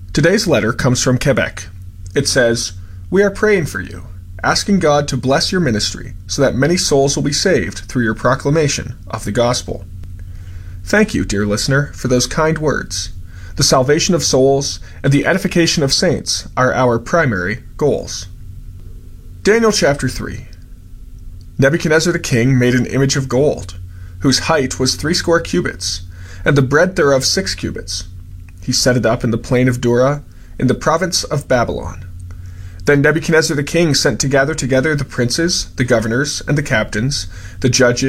Today's letter comes from Quebec. It says, "We are praying for you, asking God to bless your ministry so that many souls will be saved through your proclamation of the gospel." Thank you, dear listener, for those kind words. The salvation of souls and the edification of saints are our primary goals. Daniel chapter 3. Nebuchadnezzar the king made an image of gold, whose height was 60 cubits, and the breadth thereof 6 cubits. He set it up in the plain of Dura, in the province of Babylon. Then Nebuchadnezzar the king sent to gather together the princes, the governors, and the captains, the judges,